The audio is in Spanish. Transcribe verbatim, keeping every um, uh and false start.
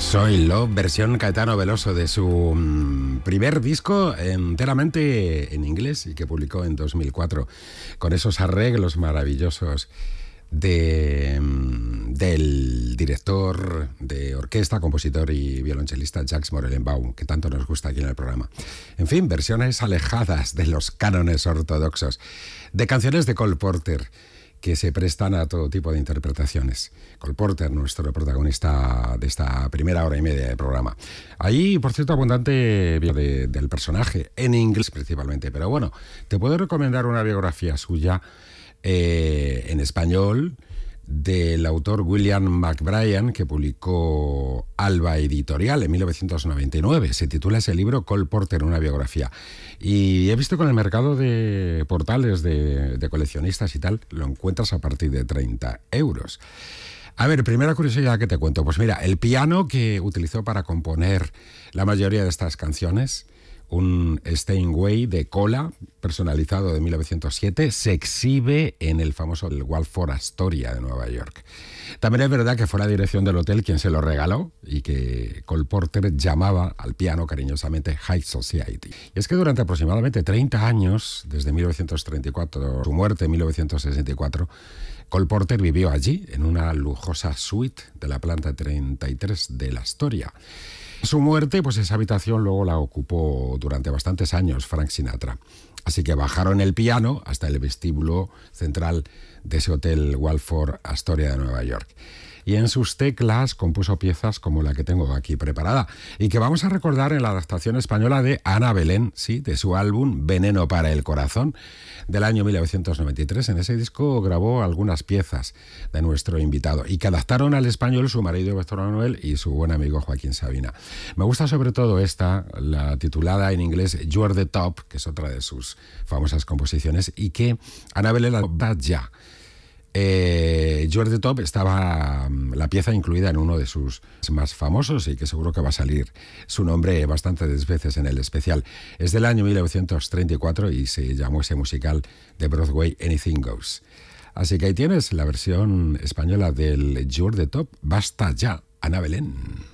Soy Love, versión Caetano Veloso de su mm, primer disco enteramente en inglés y que publicó en dos mil cuatro, con esos arreglos maravillosos de, mm, del director de orquesta, compositor y violonchelista Jacques Morellenbaum, que tanto nos gusta aquí en el programa. En fin, versiones alejadas de los cánones ortodoxos, de canciones de Cole Porter, que se prestan a todo tipo de interpretaciones. Cole Porter, nuestro protagonista de esta primera hora y media de programa. Ahí, por cierto, abundante de, del personaje, en inglés principalmente, pero bueno, te puedo recomendar una biografía suya eh, en español, del autor William McBrien, que publicó Alba Editorial en mil novecientos noventa y nueve. Se titula ese libro Cole Porter, una biografía. Y he visto que en el mercado de portales de, de coleccionistas y tal, lo encuentras a partir de treinta euros. A ver, primera curiosidad que te cuento. Pues mira, el piano que utilizó para componer la mayoría de estas canciones, un Steinway de cola personalizado de mil novecientos siete, se exhibe en el famoso Waldorf Astoria de Nueva York. También es verdad que fue la dirección del hotel quien se lo regaló y que Cole Porter llamaba al piano cariñosamente High Society. Y es que durante aproximadamente treinta años, desde mil novecientos treinta y cuatro, su muerte en mil novecientos sesenta y cuatro, Cole Porter vivió allí, en una lujosa suite de la planta treinta y tres del Astoria. Su muerte, pues esa habitación luego la ocupó durante bastantes años Frank Sinatra. Así que bajaron el piano hasta el vestíbulo central de ese hotel Waldorf Astoria de Nueva York. Y en sus teclas compuso piezas como la que tengo aquí preparada y que vamos a recordar en la adaptación española de Ana Belén, sí, de su álbum Veneno para el Corazón, del año mil novecientos noventa y tres. En ese disco grabó algunas piezas de nuestro invitado y que adaptaron al español su marido Víctor Manuel y su buen amigo Joaquín Sabina. Me gusta sobre todo esta, la titulada en inglés You're the Top, que es otra de sus famosas composiciones y que Ana Belén la da ya. Eh, You're the Top estaba la pieza incluida en uno de sus más famosos y que seguro que va a salir su nombre bastantes veces en el especial. Es del año mil novecientos treinta y cuatro y se llamó ese musical de Broadway Anything Goes. Así que ahí tienes la versión española del You're the Top. Basta ya, Ana Belén.